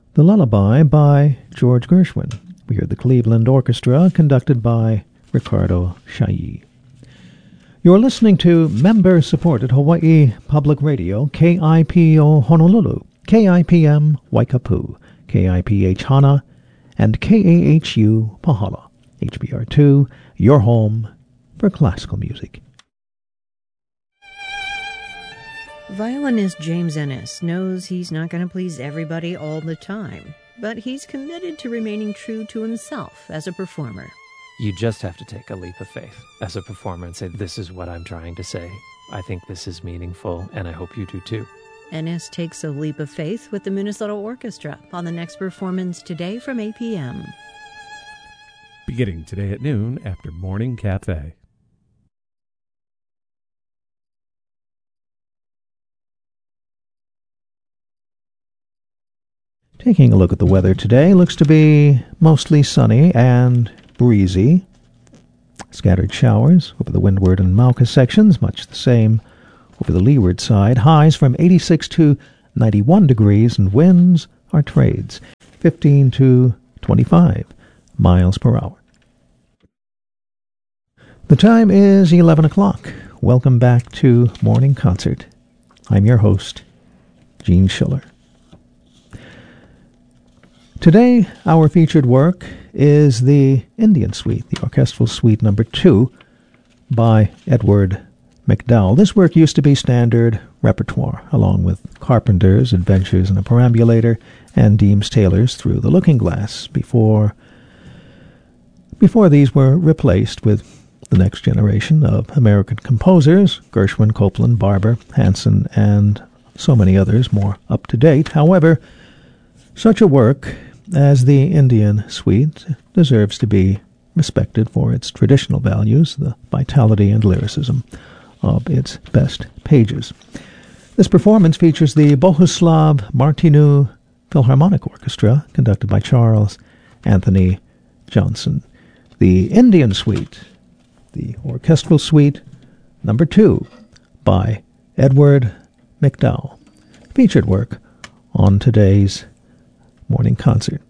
The Lullaby by George Gershwin. We heard the Cleveland Orchestra, conducted by Ricardo Chailly. You're listening to member-supported Hawaii Public Radio, KIPO Honolulu, KIPM Waikapu, KIPH Hana, and KAHU Pahala. HBR2, your home for classical music. Violinist James Ennis knows he's not going to please everybody all the time, but he's committed to remaining true to himself as a performer. You just have to take a leap of faith as a performer and say, this is what I'm trying to say. I think this is meaningful, and I hope you do too. Ennis takes a leap of faith with the Minnesota Orchestra on the next performance today from 8 p.m. Beginning today at noon after Morning Cafe. Taking a look at the weather today, looks to be mostly sunny and breezy. Scattered showers over the windward and Mauka sections, much the same over the leeward side. Highs from 86 to 91 degrees, and winds are trades, 15 to 25 miles per hour. The time is 11 o'clock. Welcome back to Morning Concert. I'm your host, Gene Schiller. Today, our featured work is the Indian Suite, the Orchestral Suite No. 2 by Edward MacDowell. This work used to be standard repertoire, along with Carpenter's Adventures in a Perambulator and Deems Taylor's Through the Looking Glass, before these were replaced with the next generation of American composers, Gershwin, Copland, Barber, Hansen, and so many others more up to date. However, such a work as the Indian Suite deserves to be respected for its traditional values, the vitality and lyricism of its best pages. This performance features the Bohuslav Martinu Philharmonic Orchestra, conducted by Charles Anthony Johnson. The Indian Suite, the Orchestral Suite No. 2 by Edward MacDowell. Featured work on today's Morning Concert.